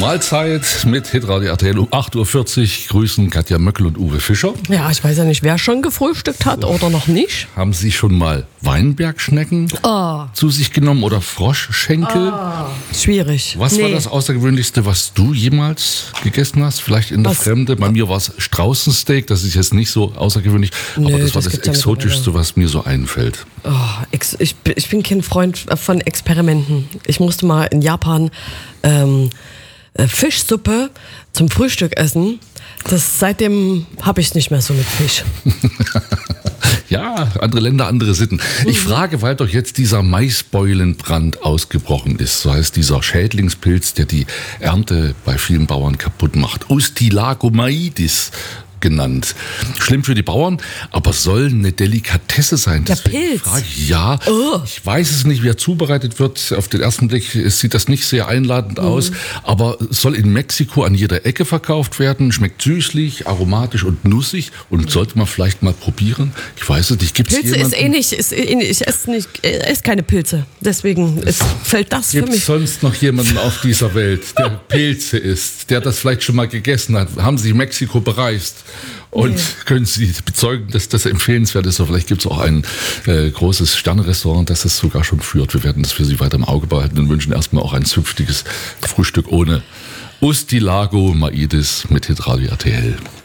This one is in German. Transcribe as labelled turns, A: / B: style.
A: Mahlzeit mit Hitradio RTL um 8.40 Uhr. Grüßen Katja Möckel und Uwe Fischer.
B: Ja, ich weiß ja nicht, wer schon gefrühstückt hat oder noch nicht.
A: Haben Sie schon mal Weinbergschnecken zu sich genommen oder Froschschenkel?
B: Schwierig.
A: Was war das Außergewöhnlichste, was du jemals gegessen hast? Vielleicht in der Fremde? Bei mir war es Straußensteak. Das ist jetzt nicht so außergewöhnlich, aber das war das Exotischste, was mir so einfällt.
B: Ich bin kein Freund von Experimenten. Ich musste mal in Japan Fischsuppe zum Frühstück essen. Seitdem habe ich es nicht mehr so mit Fisch.
A: Ja, andere Länder, andere Sitten. Ich frage, weil doch jetzt dieser Maisbeulenbrand ausgebrochen ist. So heißt dieser Schädlingspilz, der die Ernte bei vielen Bauern kaputt macht. Ustilagomaidis genannt. Schlimm für die Bauern, aber soll eine Delikatesse sein.
B: Der Pilz?
A: Ich weiß es nicht, wie er zubereitet wird. Auf den ersten Blick sieht das nicht sehr einladend aus, aber soll in Mexiko an jeder Ecke verkauft werden, schmeckt süßlich, aromatisch und nussig und sollte man vielleicht mal probieren. Ich weiß es nicht. Gibt's
B: Pilze
A: jemanden?
B: ist ich esse keine Pilze. Deswegen fällt das für
A: Gibt
B: mich.
A: es sonst noch jemanden auf dieser Welt, der Pilze isst, der das vielleicht schon mal gegessen hat? Haben Sie Mexiko bereist? Und können Sie bezeugen, dass das empfehlenswert ist? Oder vielleicht gibt es auch ein großes Sternrestaurant, das es sogar schon führt. Wir werden das für Sie weiter im Auge behalten und wünschen erstmal auch ein zünftiges Frühstück ohne Ustilagomaidis mit Hitradio RTL.